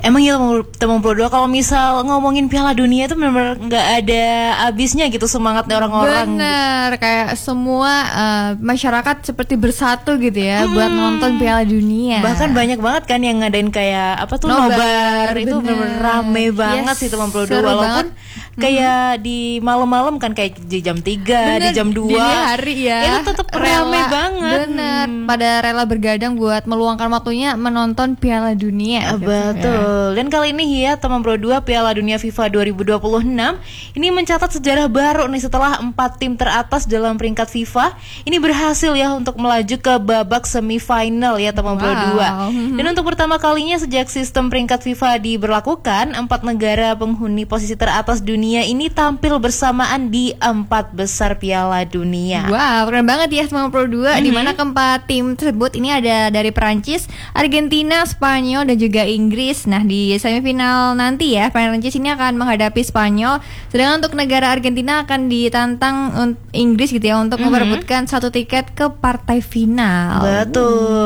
Emang ya teman Pro 2 kalau misal ngomongin Piala Dunia itu benar-benar nggak ada habisnya gitu semangatnya orang-orang. Bener, kayak semua masyarakat seperti bersatu gitu ya buat nonton Piala Dunia. Bahkan banyak banget kan yang ngadain kayak apa tuh nobar itu bener-bener rame banget sih teman Pro 2 walaupun kayak di malam-malam kan kayak di jam 3, di jam 2 dini hari ya. Itu tetap rame banget. Bener, pada rela bergadang buat meluangkan waktunya menonton Piala Dunia. Betul. Dan kali ini ya teman Pro 2 Piala Dunia FIFA 2026 ini mencatat sejarah baru nih setelah 4 tim teratas dalam peringkat FIFA ini berhasil ya untuk melaju ke babak semifinal ya teman Pro 2. Dan untuk pertama kalinya sejak sistem peringkat FIFA diberlakukan, 4 negara penghuni posisi teratas dunia ini tampil bersamaan di 4 besar Piala Dunia. Wow, keren banget ya teman Pro 2 di mana keempat tim tersebut ini ada dari Perancis, Argentina, Spanyol dan juga Inggris. Nah, di semifinal nanti ya, Perancis ini akan menghadapi Spanyol, sedangkan untuk negara Argentina akan ditantang Inggris gitu ya untuk memperebutkan satu tiket ke partai final. Betul.